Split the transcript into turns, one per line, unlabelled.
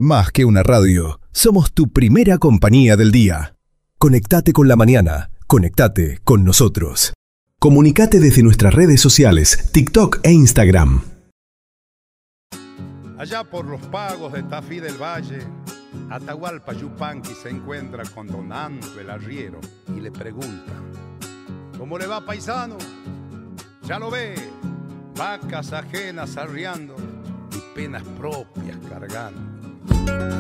Más que una radio, somos tu primera compañía del día. Conectate con la mañana, conectate con nosotros. Comunicate desde nuestras redes sociales, TikTok e Instagram.
Allá por los pagos de Tafí del Valle, Atahualpa Yupanqui se encuentra con don Anto el arriero y le pregunta: ¿cómo le va, paisano? Ya lo ve, vacas ajenas arriando y penas propias cargando.